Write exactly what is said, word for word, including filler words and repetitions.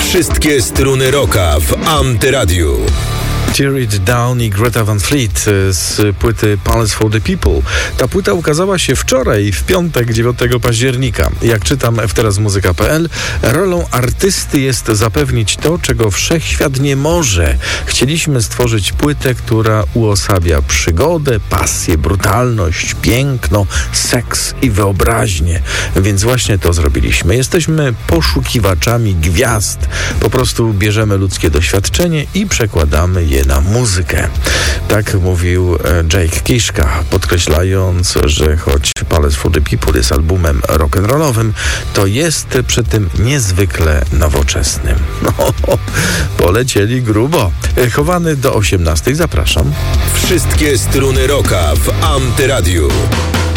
Wszystkie struny rocka w Antyradiu. Tear It Down i Greta Van Fleet z płyty Palace for the People. Ta płyta ukazała się wczoraj, w piątek, dziewiątego października. Jak czytam w teraz muzyka kropka p l, rolą artysty jest zapewnić to, czego wszechświat nie może. Chcieliśmy stworzyć płytę, która uosabia przygodę, pasję, brutalność, piękno, seks i wyobraźnię. Więc właśnie to zrobiliśmy. Jesteśmy poszukiwaczami gwiazd. Po prostu bierzemy ludzkie doświadczenie i przekładamy je na muzykę. Tak mówił Jake Kiszka, podkreślając, że choć Palace for the People jest albumem rock'n'rollowym, to jest przy tym niezwykle nowoczesnym. No, polecieli grubo. Chowany do osiemnastej, zapraszam. Wszystkie struny rocka w Antyradiu.